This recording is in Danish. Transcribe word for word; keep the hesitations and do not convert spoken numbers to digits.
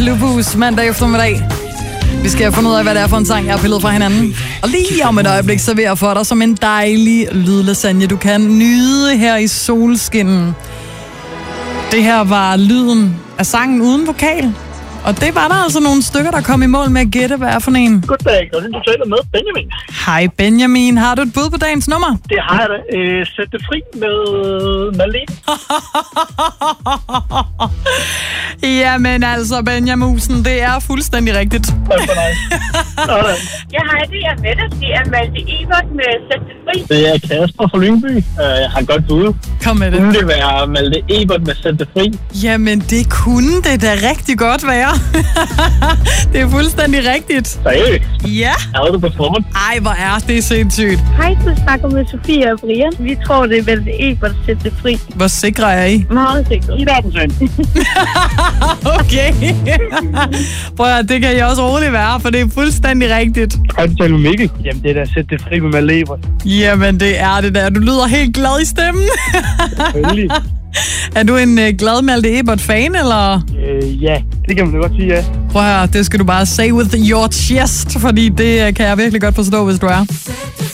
Klubhus mandag eftermiddag. Vi skal have fundet ud af, hvad det er for en sang, jeg har pillet fra hinanden. Og lige om et øjeblik serverer for dig som en dejlig lydlasagne, du kan nyde her i solskinnen. Det her var lyden af sangen uden vokal. Og det var der altså nogle stykker, der kom i mål med at gætte, hvad er for en. Goddag, og du taler med Benjamin. Hej Benjamin, har du et bud på dagens nummer? Det har jeg da. Øh, sæt det fri med Malene. Jamen altså, Benjamusen, det er fuldstændig rigtigt. Tak for dig. Ja, hej, det er Mette. Det er Malte Ebert med Sæt det fri. Det er Kasper fra Lyngby. Jeg har godt bud. Kom med det. Kunne det være Malte Ebert med Sæt det fri? Jamen, det kunne det da rigtig godt være. Det er fuldstændig rigtigt. Seriøst? Ja. Er du på formen? Ej, hvor er det sindssygt. Hej, du snakker med Sofie og Brian. Vi tror, det er Malte Ebert Sæt det fri. Hvor sikre er I? Meget sikkert. I der procent. Okay. Prøv at, det kan I også roligt være, for det er fuldstændig rigtigt. Hej, du taler med Mikkel. Jamen, det er da Sæt det fri med Malte Ebert. Jamen, det er det der. Du lyder helt glad i stemmen. Selvfølgelig. Er du en uh, glad Malte Ebert-fan, eller? Øh, ja, det kan man da godt sige, ja. Prøv at høre, det skal du bare say with your chest, fordi det uh, kan jeg virkelig godt forstå, hvis du er.